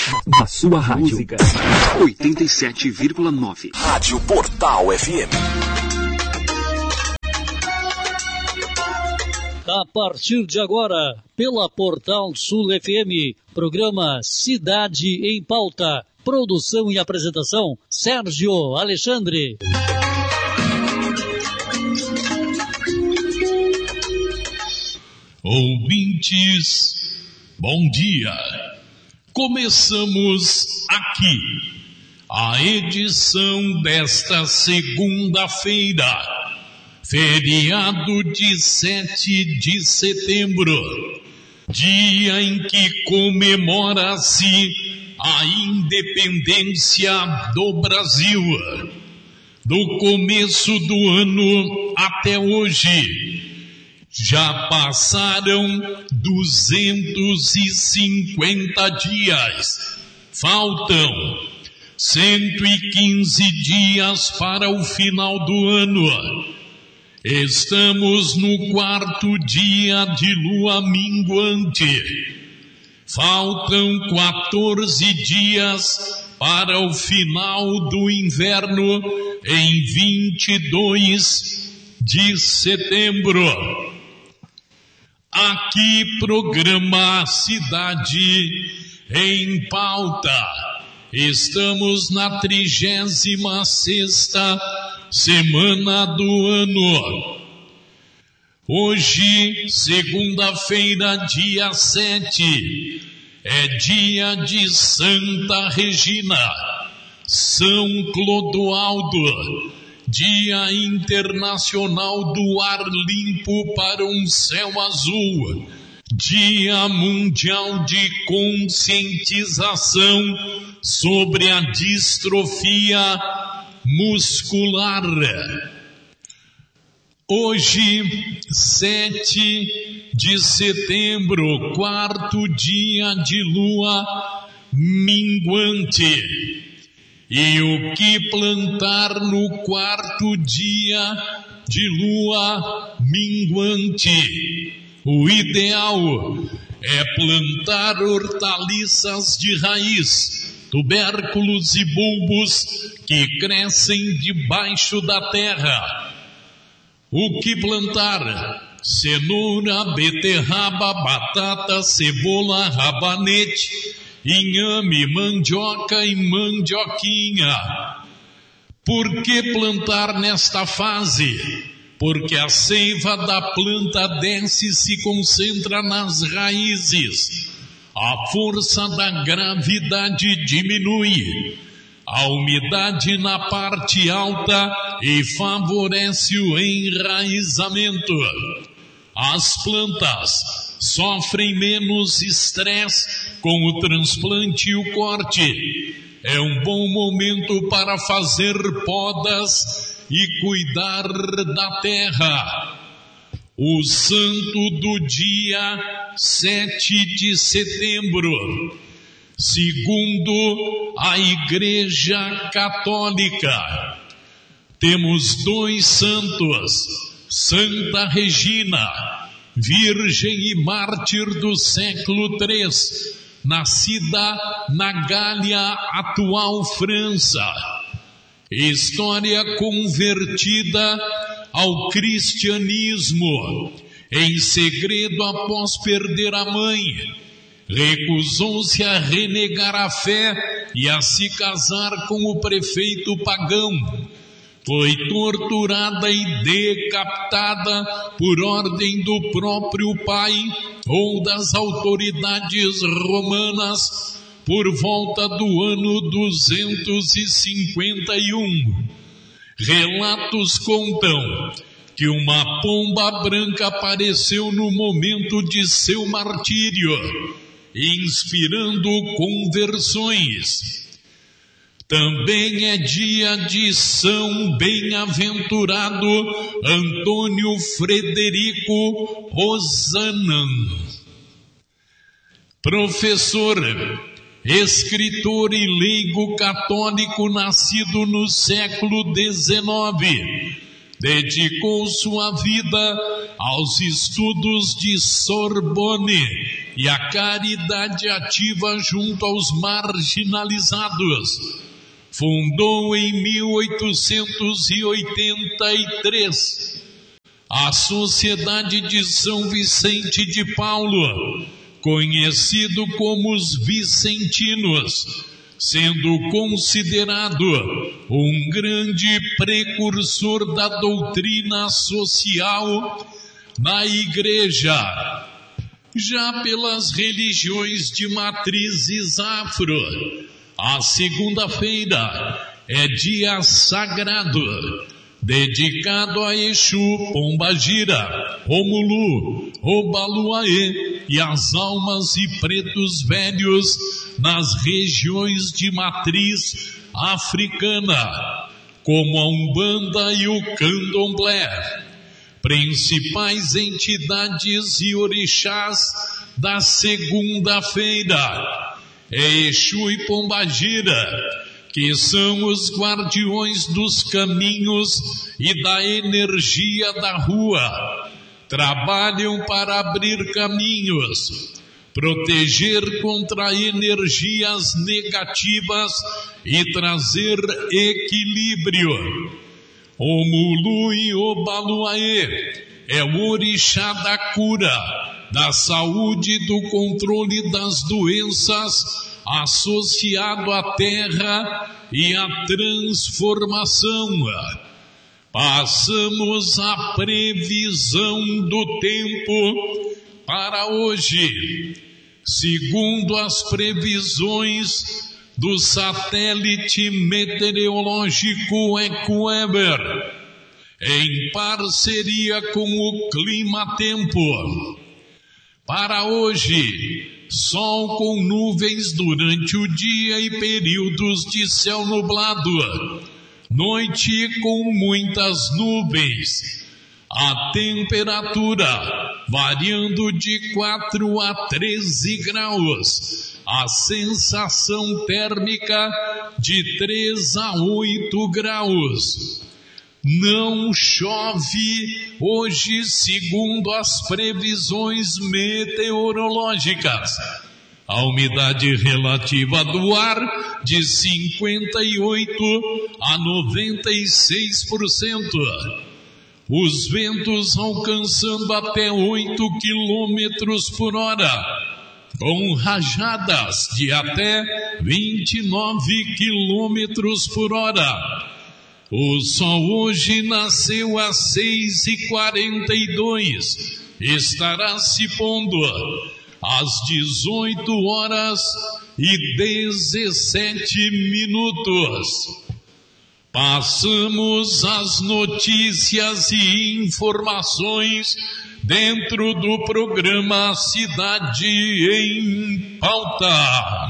Na sua rádio. Música 87,9. Rádio Portal FM. A partir de agora, pela Portal Sul FM, programa Cidade em Pauta. Produção e apresentação, Sérgio Alexandre. Ouvintes, bom dia. Começamos aqui a edição desta segunda-feira, feriado de 7 de setembro, dia em que comemora-se a independência do Brasil. Do começo do ano até hoje, já passaram 250 dias. Faltam 115 dias para o final do ano. Estamos no 4º dia de lua minguante. Faltam 14 dias para o final do inverno em 22 de setembro. Aqui programa Cidade em Pauta. Estamos na 36ª semana do ano. Hoje, segunda-feira, dia 7, é dia de Santa Regina, São Clodoaldo, Dia Internacional do Ar Limpo para um Céu Azul, Dia Mundial de Conscientização sobre a Distrofia Muscular. Hoje, 7 de setembro, 4º dia de lua minguante. E o que plantar no 4º dia de lua minguante? O ideal é plantar hortaliças de raiz, tubérculos e bulbos que crescem debaixo da terra. O que plantar? Cenoura, beterraba, batata, cebola, rabanete, inhame, mandioca e mandioquinha. Por que plantar nesta fase? Porque a seiva da planta desce e se concentra nas raízes. A força da gravidade diminui. A umidade na parte alta e favorece o enraizamento. As plantas sofrem menos estresse com o transplante e o corte. É um bom momento para fazer podas e cuidar da terra. O santo do dia 7 de setembro, segundo a Igreja Católica, temos 2 santos: Santa Regina, virgem e mártir do século III, nascida na Gália, atual França. História convertida ao cristianismo em segredo após perder a mãe. Recusou-se a renegar a fé e a se casar com o prefeito pagão. Foi torturada e decapitada por ordem do próprio pai ou das autoridades romanas por volta do ano 251. Relatos contam que uma pomba branca apareceu no momento de seu martírio, inspirando conversões. Também é dia de São Bem-aventurado Antônio Frederico Rosanan, professor, escritor e leigo católico nascido no século XIX. Dedicou sua vida aos estudos de Sorbonne e a caridade ativa junto aos marginalizados. Fundou em 1883 a Sociedade de São Vicente de Paulo, conhecido como os Vicentinos, sendo considerado um grande precursor da doutrina social na Igreja. Já pelas religiões de matrizes afro, a segunda-feira é dia sagrado, dedicado a Exu, Pombagira, Omulu, Obaluaê e as almas e pretos velhos nas regiões de matriz africana, como a Umbanda e o Candomblé. Principais entidades e orixás da segunda-feira é Exu e Pombagira, que são os guardiões dos caminhos e da energia da rua. Trabalham para abrir caminhos, proteger contra energias negativas e trazer equilíbrio. Omulu e Obaluaê é o orixá da cura, da saúde e do controle das doenças, associado à terra e à transformação. Passamos a previsão do tempo para hoje. Segundo as previsões do satélite meteorológico AccuWeather, em parceria com o Climatempo, para hoje, sol com nuvens durante o dia e períodos de céu nublado, noite com muitas nuvens. A temperatura variando de 4 a 13 graus. A sensação térmica de 3 a 8 graus. Não chove hoje, segundo as previsões meteorológicas. A umidade relativa do ar de 58 a 96%. Os ventos alcançando até 8 quilômetros por hora, com rajadas de até 29 quilômetros por hora. O sol hoje nasceu às 6h42, estará se pondo às 18h17. Passamos as notícias e informações dentro do programa Cidade em Pauta.